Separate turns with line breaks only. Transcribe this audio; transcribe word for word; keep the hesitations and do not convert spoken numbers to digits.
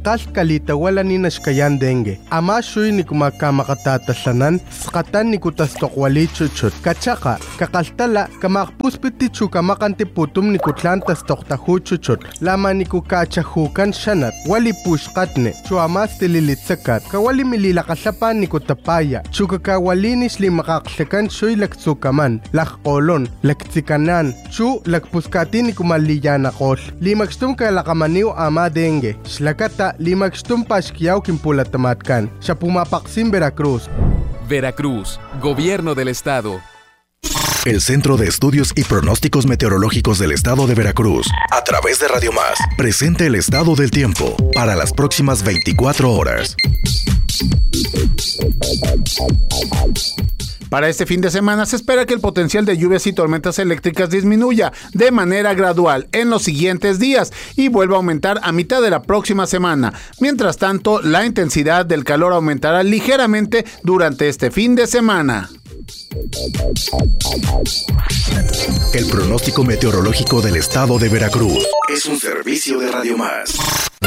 Akal kalita wala ni nashkayan dengue. Ama shuy ni kumakamatatalanan, skatan ni kutastokwali chuchut. Kachaka, kakaltala, kamakpuspiti chukamakanti putum ni kutlan tastoktahu chuchut. Lama ni kukachahukan shanat, wali pushkatne, chuamas tililitsakat, kawali mililakasapan ni kutapaya, chukakawalinis li makaksakan shuy laktsukaman, lakkolon, laktsikanan, chu lakpuskati ni kumaliyanakol, li magstum kalakamaniw ama dengue, shlakata li magstum pashkiyaw kimpulatamatkan, siya pumapaksim Veracruz.
Veracruz, Gobierno del Estado.
El Centro de Estudios y Pronósticos Meteorológicos del Estado de Veracruz, a través de Radio Más, presenta el estado del tiempo para las próximas veinticuatro horas.
Para este fin de semana se espera que el potencial de lluvias y tormentas eléctricas disminuya de manera gradual en los siguientes días y vuelva a aumentar a mitad de la próxima semana. Mientras tanto, la intensidad del calor aumentará ligeramente durante este fin de semana.
El pronóstico meteorológico del Estado de Veracruz es un servicio de Radio Más.